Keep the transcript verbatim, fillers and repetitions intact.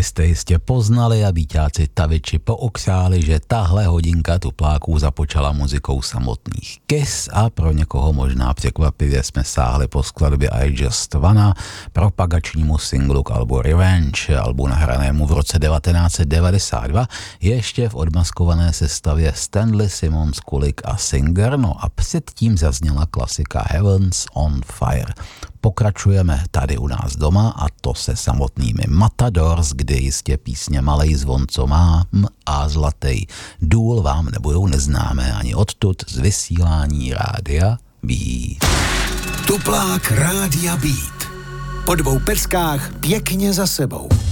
jste jistě poznali a býťáci taviči pookřáli, že tahle hodinka tupláků započala muzikou samotných Kiss a pro někoho možná překvapivě jsme sáhli po skladbě I Just Wanna, propagačnímu singlu k albu Revenge, albu nahranému v roce devatenáct set devadesát dva, ještě v odmaskované sestavě Stanley Simons, Kulik a Singer, no a předtím zazněla klasika Heavens on Fire. Pokračujeme tady u nás doma a to se samotnými Matadors, kdy jistě písně Malej zvon, co mám a Zlatej důl vám nebudou neznámé ani odtud z vysílání Rádia Beat. Tuplák Rádia Beat. Po dvou peckách pěkně za sebou.